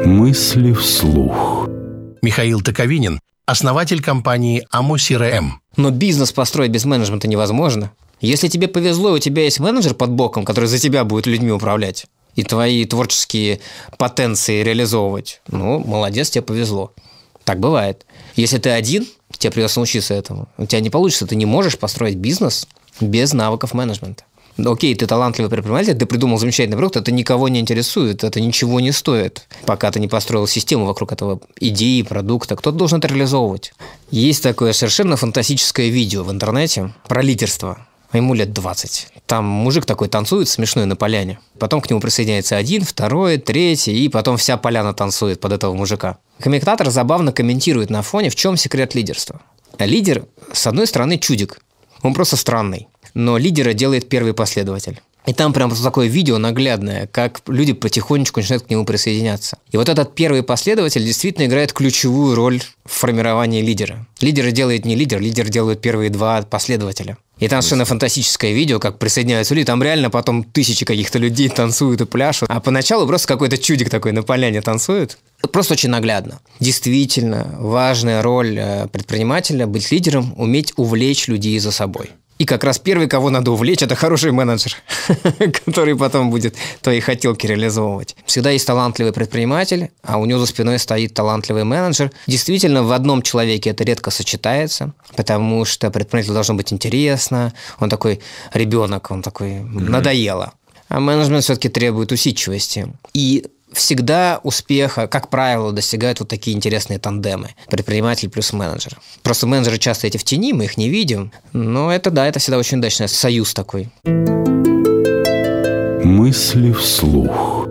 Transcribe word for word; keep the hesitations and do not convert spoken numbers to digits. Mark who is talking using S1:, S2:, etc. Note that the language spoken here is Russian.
S1: Мысли вслух.
S2: Михаил Токовинин, основатель компании АМО-СИ-РМ.
S3: Но бизнес построить без менеджмента невозможно. Если тебе повезло, у тебя есть менеджер под боком, который за тебя будет людьми управлять и твои творческие потенции реализовывать, ну, молодец, тебе повезло. Так бывает. Если ты один, тебе придется научиться этому. У тебя не получится, ты не можешь построить бизнес без навыков менеджмента. Окей, ты талантливый предприниматель, ты придумал замечательный продукт, это никого не интересует, это ничего не стоит, пока ты не построил систему вокруг этого идеи, продукта. Кто-то должен это реализовывать. Есть такое совершенно фантастическое видео в интернете про лидерство. Ему лет двадцать. Там мужик такой танцует смешной на поляне. Потом к нему присоединяется один, второй, третий, и потом вся поляна танцует под этого мужика. Комментатор забавно комментирует на фоне, в чем секрет лидерства. А лидер, с одной стороны, чудик. Он просто странный. Но лидера делает первый последователь. И там прям такое видео наглядное, как люди потихонечку начинают к нему присоединяться. И вот этот первый последователь действительно играет ключевую роль в формировании лидера. Лидера делает не лидер, лидер делает первые два последователя. И там совершенно фантастическое видео, как присоединяются люди. Там реально потом тысячи каких-то людей танцуют и пляшут. А поначалу просто какой-то чудик такой на поляне танцует. Просто очень наглядно. Действительно важная роль предпринимателя – быть лидером, уметь увлечь людей за собой. И как раз первый, кого надо увлечь, это хороший менеджер, который потом будет твои хотелки реализовывать. Всегда есть талантливый предприниматель, а у него за спиной стоит талантливый менеджер. Действительно, в одном человеке это редко сочетается, потому что предпринимателю должно быть интересно. Он такой ребенок, он такой mm-hmm. надоело. А менеджмент все-таки требует усидчивости. И всегда успеха, как правило, достигают вот такие интересные тандемы. Предприниматель плюс менеджер. Просто менеджеры часто эти в тени, мы их не видим. Но это, да, это всегда очень удачный союз такой.
S1: Мысли вслух.